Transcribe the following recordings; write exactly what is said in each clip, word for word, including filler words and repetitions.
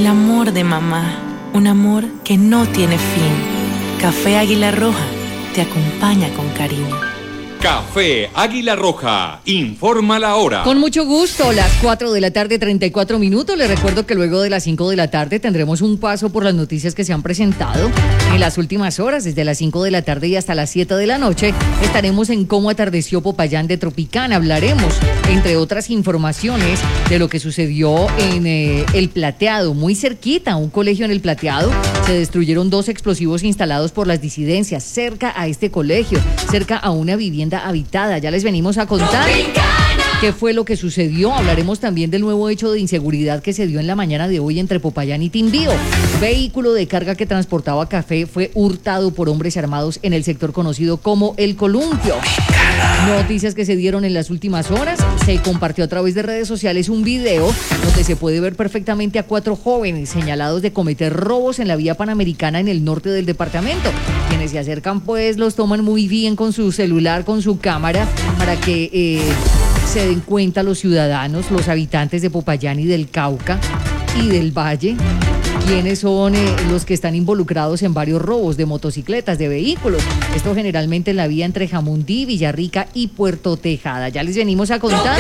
El amor de mamá, un amor que no tiene fin. Café Águila Roja te acompaña con cariño. Café Águila Roja, informa la hora. Con mucho gusto, las cuatro de la tarde, treinta y cuatro minutos. Les recuerdo que luego de las cinco de la tarde tendremos un paso por las noticias que se han presentado en las últimas horas, desde las cinco de la tarde y hasta las siete de la noche. Estaremos en cómo atardeció Popayán de Tropicana. Hablaremos, entre otras informaciones, de lo que sucedió en eh, El Plateado, muy cerquita, un colegio en El Plateado. Se destruyeron dos explosivos instalados por las disidencias cerca a este colegio, cerca a una vivienda habitada. Ya les venimos a contar qué fue lo que sucedió. Hablaremos también del nuevo hecho de inseguridad que se dio en la mañana de hoy entre Popayán y Timbío. Vehículo de carga que transportaba café fue hurtado por hombres armados en el sector conocido como El Columpio. Noticias que se dieron en las últimas horas. Se compartió a través de redes sociales un video donde se puede ver perfectamente a cuatro jóvenes señalados de cometer robos en la vía panamericana en el norte del departamento. Quienes se acercan pues los toman muy bien con su celular, con su cámara, para que eh, se den cuenta los ciudadanos, los habitantes de Popayán y del Cauca y del Valle, quienes son eh, los que están involucrados en varios robos de motocicletas, de vehículos. Esto generalmente en la vía entre Jamundí, Villarrica y Puerto Tejada. Ya les venimos a contar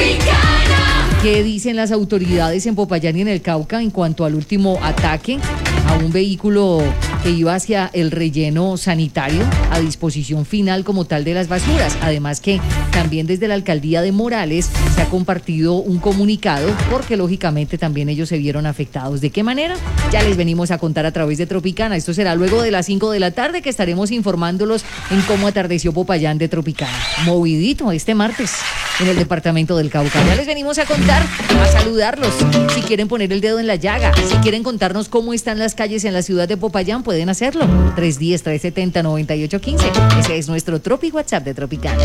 qué dicen las autoridades en Popayán y en el Cauca en cuanto al último ataque a un vehículo que iba hacia el relleno sanitario a disposición final como tal de las basuras. Además que también desde la alcaldía de Morales se ha compartido un comunicado porque lógicamente también ellos se vieron afectados. ¿De qué manera? Ya les venimos a contar a través de Tropicana. Esto será luego de las cinco de la tarde que estaremos informándolos en cómo atardeció Popayán de Tropicana. Movidito este martes en el departamento del Cauca. Ya les venimos a contar, a saludarlos. Si quieren poner el dedo en la llaga, si quieren contarnos cómo están las calles en la ciudad de Popayán, pueden hacerlo. tres uno cero, tres siete cero, nueve ocho uno cinco. Ese es nuestro Tropi WhatsApp de Tropicana.